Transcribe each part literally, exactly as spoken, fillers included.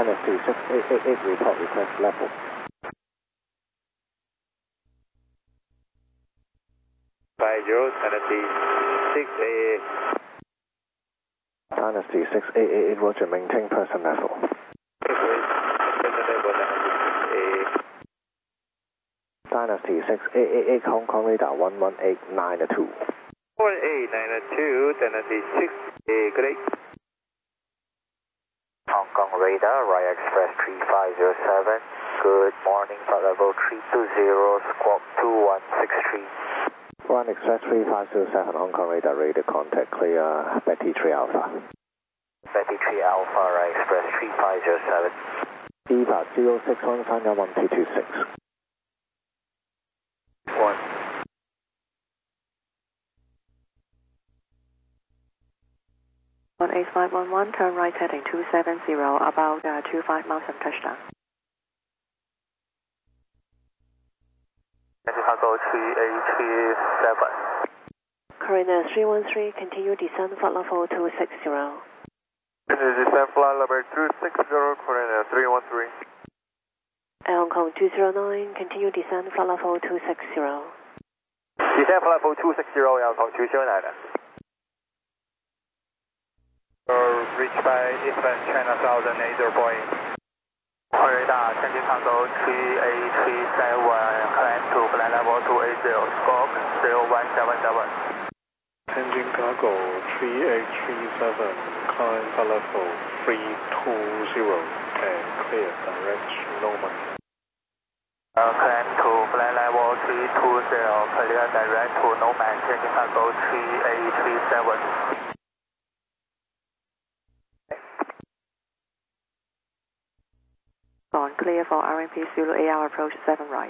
Dynasty six eight eight eight, report request level. five zero, Dynasty six eight eight. Dynasty six eight eight eight, roger, maintain person level. Dynasty six eight eight eight, Hong Kong radar one one eight nine two. one eight nine two, Dynasty six eight eight. Hong Kong radar, Raya Express three five zero seven. Good morning, flight level three two zero, squawk two one six three. Ryan Express three five zero seven, Hong Kong radar, radar contact clear, Betty three Alpha. Betty three Alpha, Raya Express three five zero seven. Eva zero six one, sign one two two six. one. one eight five one one, turn right heading two seven zero, about uh, two five miles from touchdown. Chicago three eight three seven. Courier three one three, continue descent flight level two six zero. Descent flight level two six zero, Courier three one three. Hong Kong two zero nine, continue descent flight level two six zero. Descent flight level two six zero, Hong Kong two zero nine. Reach by Eastern China Southern eight zero point. Radar, Tianjin Cargo three eight three seven, climb to flight level two eight zero, squawk zero one seven seven. Tianjin Cargo three eight three seven, climb flight level three two zero, and clear direct Norman. Uh, climb to flight level three two zero, clear direct to Norman, Tianjin Cargo three eight three seven. On clear for R M P Zulu eight hour approach seven right.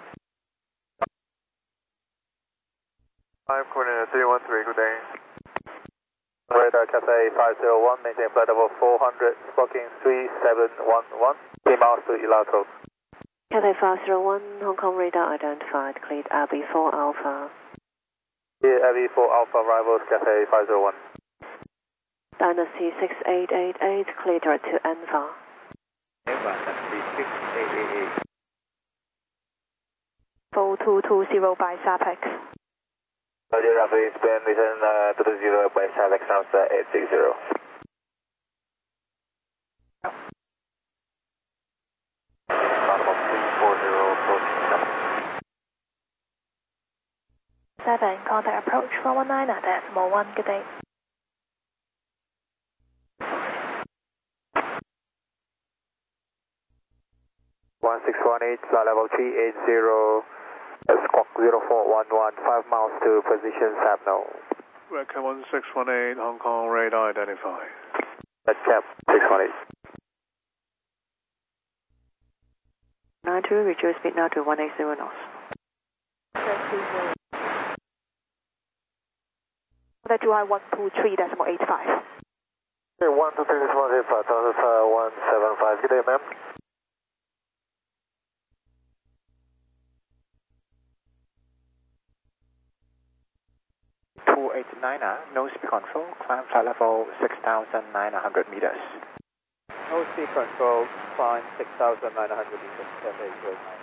I'm Coordinator three one three, good day. Radar Cathay five zero one, maintain flight level four hundred, squawking three seven one one, T miles to Ilato. Cathay five zero one, Hong Kong radar identified, cleared A B four Alpha. Yeah, A B four Alpha, arrivals Cathay five zero one. Dynasty six eight eight eight, cleared direct to Enva. Dynasty six eight eight eight. four two two zero by SAPEX. Roger, Rafi, spin, listen, uh, two two zero by SAPEX, sounds uh, eight six zero. seven, contact approach four one nine at decimal one, good day. one six one eight, flight level three eight zero, squawk zero four one one, five miles to position Sabno. Record one six one eight, Hong Kong radar identified. That's cap six one eight. nine two, reduce speed now to one eight zero knots. That you are one two three decimal eight five. Okay, one two three decimal eight five, uh, one seven five, good day, ma'am. two eight nine, no speed control, climb flight level six thousand nine hundred meters. No speed control, climb six thousand nine hundred meters, Cathay zero nine.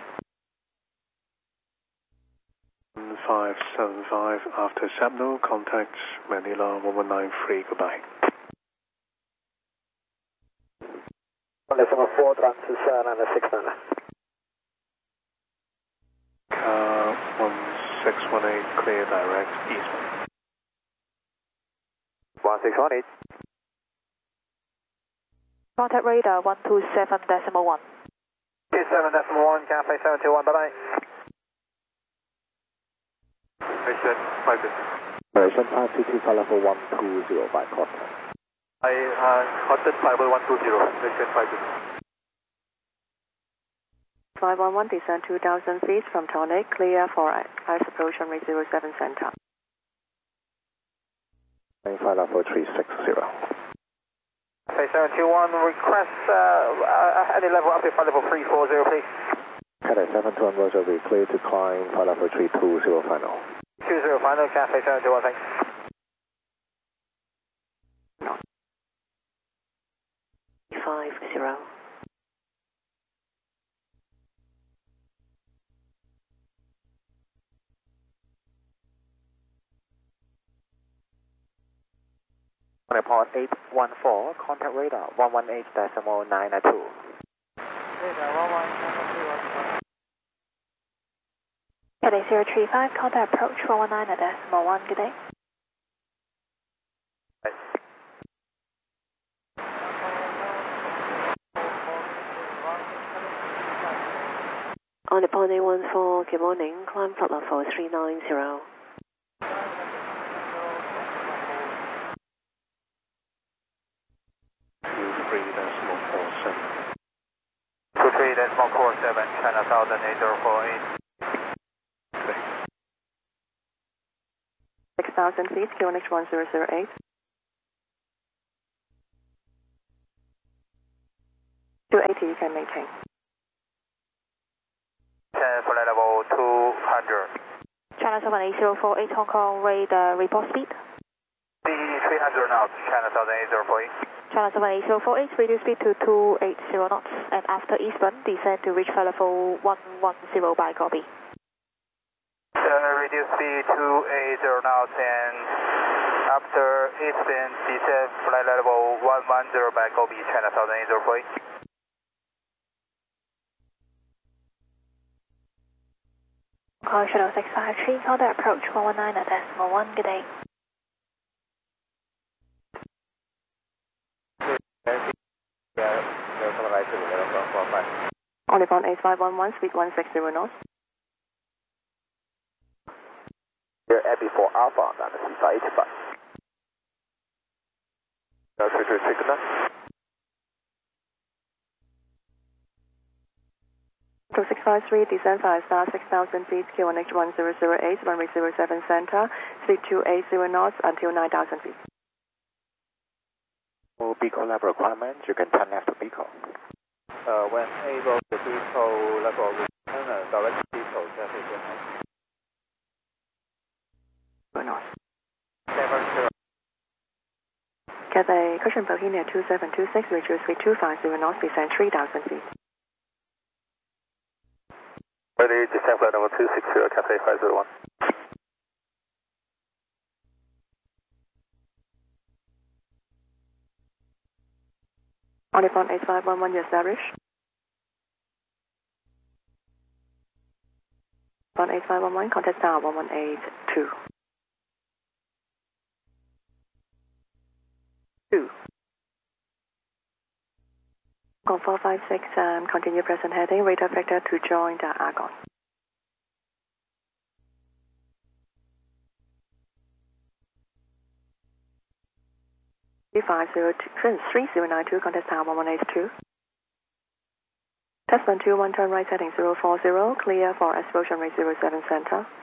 one five seven five, after Sabno, contact Manila one one nine three, goodbye. Decimal four, transfer seven and six nine. Car one six one eight, clear direct eastward. one six one eight. Contact radar one two seven decimal one. two seven decimal one, Cathay seven two one, bye bye. Mission five two. Operation five two two, flight level one two zero by contact. I uh, contact flight level one two zero, mission five two. five one one, descend two thousand feet from Tonic, clear for ice approach runway zero seven center. Flight level three six zero. Okay, seven two one, request uh, uh, any level up to flight level three four zero, please. Cathay seven two one, roger, we clear to climb flight level three two zero final. two zero final, Cathay seven two one, thanks. five zero. On report eight one four, contact radar one one eight decimal nine two. Radar one one eight. Cathay zero three five, contact approach one one nine decimal one, good day. On report eight one four, good morning, climb flight level three nine zero. three decimal four seven. two three decimal four seven, China Southern eight zero four eight. six thousand feet, Q N H one zero zero eight. two eighty, you can maintain. ten flight level two hundred. China Southern eight zero four eight, Hong Kong radar report speed. three hundred knots, China Southern eight zero four eight. China Southern eight zero four eight, reduce speed to two eighty knots, and after eastbound, descend to reach flight level one one zero by copy. Uh, reduce speed two eighty knots, and after eastbound, descend flight level one one zero by copy, China Southern eight zero four eight. Call Shuttle six five three, contact approach one one nine decimal one, good day. On report eight five one one, speed one six zero knots. Here Abbey for Alpha, that's C five eighty-five. three three signal. two six five three, descend five star, six thousand feet, Q N H one zero zero eight, runway zero seven center, speed two eighty knots until nine thousand feet. For Beacon level requirement, you can turn left to Beacon. Uh, when able to Beacon level, return a direct Beacon traffic. Knots. seven zero. Cathay cushion Bohemia two seven two six, reduce speed two five zero knots, descend three thousand feet. Ready, descend flight level two six zero, Cathay five zero one. On report eight five one one, you establish. On eight five one one, contact star one one eight two. two. On four five six, um, continue present heading, radar vector to join the Argon. five zero two, three zero nine two, contact star one one eight two. Test one two one, turn right heading zero four zero, clear for explosion rate zero seven center.